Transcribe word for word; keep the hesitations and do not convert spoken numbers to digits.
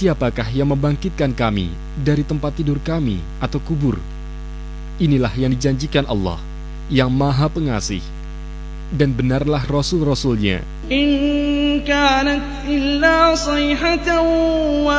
Siapakah yang membangkitkan kami dari tempat tidur kami atau kubur? Inilah yang dijanjikan Allah yang Maha Pengasih. Dan benarlah Rasul-Rasulnya. In kanat illa sayhatan